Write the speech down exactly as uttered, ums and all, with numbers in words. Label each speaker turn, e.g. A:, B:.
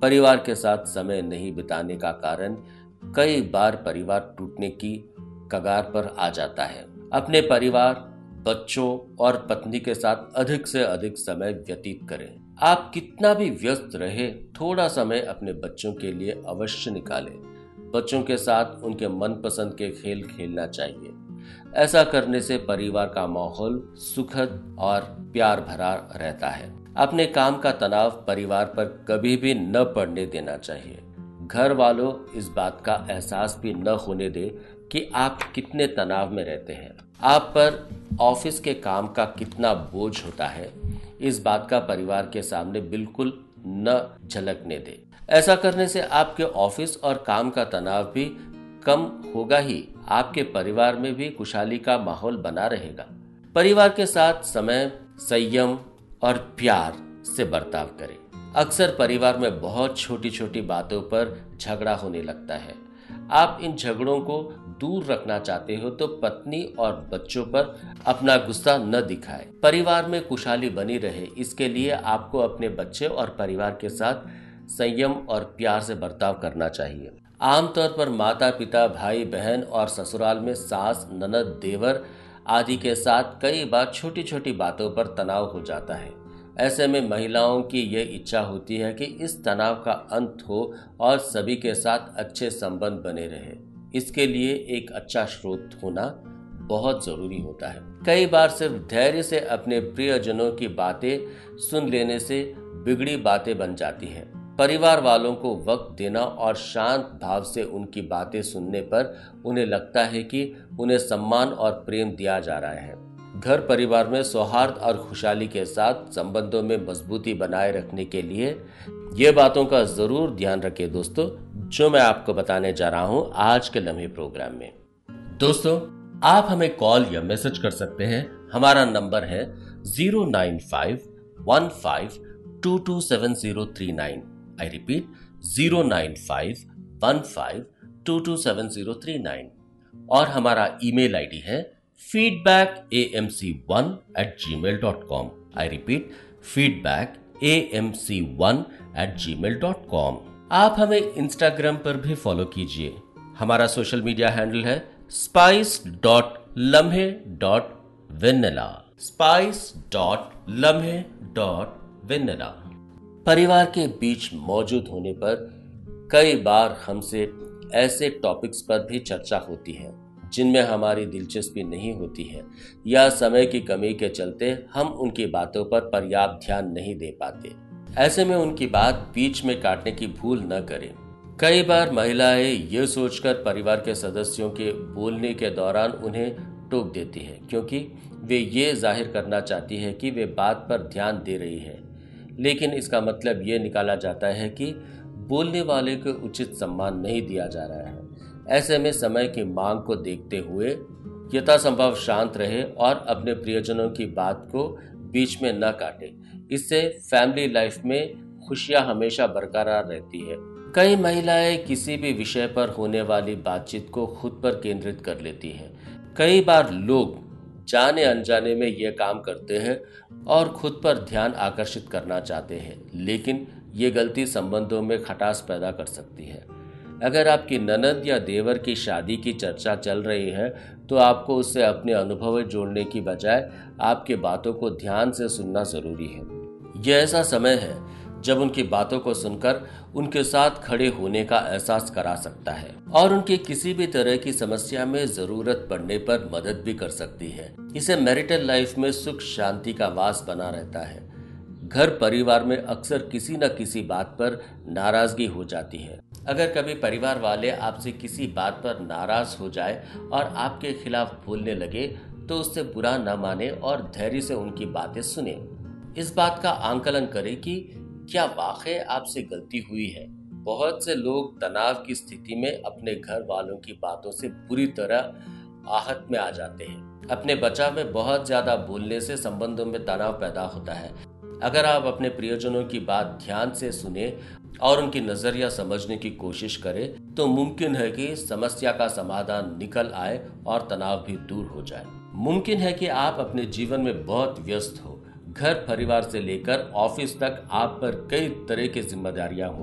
A: परिवार के साथ समय नहीं बिताने का कारण कई बार परिवार टूटने की कगार पर आ जाता है। अपने परिवार, बच्चों और पत्नी के साथ अधिक से अधिक समय व्यतीत करें। आप कितना भी व्यस्त रहे, थोड़ा समय अपने बच्चों के लिए अवश्य निकालें। बच्चों के साथ उनके मनपसंद के खेल खेलना चाहिए। ऐसा करने से परिवार का माहौल सुखद और प्यार भरा रहता है। अपने काम का तनाव परिवार पर कभी भी न पड़ने देना चाहिए। घर वालों इस बात का एहसास भी न होने दे कि आप कितने तनाव में रहते हैं। आप पर ऑफिस के काम का कितना बोझ होता है, इस बात का परिवार के सामने बिल्कुल न झलकने दे। ऐसा करने से आपके ऑफिस और काम का तनाव भी कम होगा ही, आपके परिवार में भी खुशहाली का माहौल बना रहेगा। परिवार के साथ समय, संयम और प्यार से बर्ताव करें। अक्सर परिवार में बहुत छोटी छोटी बातों पर झगड़ा होने लगता है। आप इन झगड़ों को दूर रखना चाहते हो तो पत्नी और बच्चों पर अपना गुस्सा न दिखाएं। परिवार में खुशहाली बनी रहे, इसके लिए आपको अपने बच्चे और परिवार के साथ संयम और प्यार से बर्ताव करना चाहिए। आमतौर पर माता पिता, भाई बहन और ससुराल में सास, ननद, देवर आदि के साथ कई बार छोटी छोटी बातों पर तनाव हो जाता है। ऐसे में महिलाओं की ये इच्छा होती है कि इस तनाव का अंत हो और सभी के साथ अच्छे संबंध बने रहे। इसके लिए एक अच्छा स्रोत होना बहुत जरूरी होता है। कई बार सिर्फ धैर्य से अपने प्रियजनों की बातें सुन लेने से बिगड़ी बातें बन जाती हैं। परिवार वालों को वक्त देना और शांत भाव से उनकी बातें सुनने पर उन्हें लगता है कि उन्हें सम्मान और प्रेम दिया जा रहा है। घर परिवार में सौहार्द और खुशहाली के साथ संबंधों में मजबूती बनाए रखने के लिए ये बातों का जरूर ध्यान रखें दोस्तों, जो मैं आपको बताने जा रहा हूं आज के लम्हे प्रोग्राम में। दोस्तों, आप हमें कॉल या मैसेज कर सकते हैं। हमारा नंबर है zero nine five one five to to seven zero three nine. I repeat, zero nine five one five to to seven zero three nine. और हमारा ईमेल आईडी है feedback a m c one at gmail dot com. I repeat, feedback a m c one at gmail dot com. आप हमें Instagram पर भी follow कीजिए। हमारा social media handle है स्पाइस डॉट लम्हे डॉट वेनिला स्पाइस डॉट लम्हे dot vanilla. परिवार के बीच मौजूद होने पर कई बार हमसे ऐसे टॉपिक्स पर भी चर्चा होती है जिनमें हमारी दिलचस्पी नहीं होती है या समय की कमी के चलते हम उनकी बातों पर पर्याप्त ध्यान नहीं दे पाते। ऐसे में उनकी बात बीच में काटने की भूल न करें। कई बार महिलाएं ये सोचकर परिवार के सदस्यों के बोलने के दौरान उन्हें टोक देती है, क्योंकि वे ये जाहिर करना चाहती है कि वे बात पर ध्यान दे रही है, लेकिन इसका मतलब ये निकाला जाता है कि बोलने वाले को उचित सम्मान नहीं दिया जा रहा है। ऐसे में समय की मांग को देखते हुए यथासंभव शांत रहे और अपने प्रियजनों की बात को बीच में न काटे। इससे फैमिली लाइफ में खुशियां हमेशा बरकरार रहती है। कई महिलाएं किसी भी विषय पर होने वाली बातचीत को खुद पर केंद्रित कर लेती हैं। कई बार लोग जाने अनजाने में यह काम करते हैं और खुद पर ध्यान आकर्षित करना चाहते हैं, लेकिन ये गलती संबंधों में खटास पैदा कर सकती है। अगर आपकी ननद या देवर की शादी की चर्चा चल रही है तो आपको उससे अपने अनुभव जोड़ने की बजाय आपकी बातों को ध्यान से सुनना जरूरी है। यह ऐसा समय है जब उनकी बातों को सुनकर उनके साथ खड़े होने का एहसास करा सकता है और उनकी किसी भी तरह की समस्या में जरूरत पड़ने पर मदद भी कर सकती है। इसे मैरिटल लाइफ में सुख शांति का वास बना रहता है। घर परिवार में अक्सर किसी न किसी बात पर नाराजगी हो जाती है। अगर कभी परिवार वाले आपसे किसी बात पर नाराज हो जाए और आपके खिलाफ बोलने लगे तो उससे बुरा न माने और धैर्य से उनकी बातें सुने। इस बात का आंकलन करें कि क्या वाकई आपसे गलती हुई है। बहुत से लोग तनाव की स्थिति में अपने घर वालों की बातों से बुरी तरह आहत में आ जाते हैं। अपने बचाव में बहुत ज्यादा बोलने से संबंधों में तनाव पैदा होता है। अगर आप अपने प्रियजनों की बात ध्यान से सुने और उनकी नजरिया समझने की कोशिश करें तो मुमकिन है कि समस्या का समाधान निकल आए और तनाव भी दूर हो जाए। मुमकिन है कि आप अपने जीवन में बहुत व्यस्त हो। घर परिवार से लेकर ऑफिस तक आप पर कई तरह की जिम्मेदारियां हो।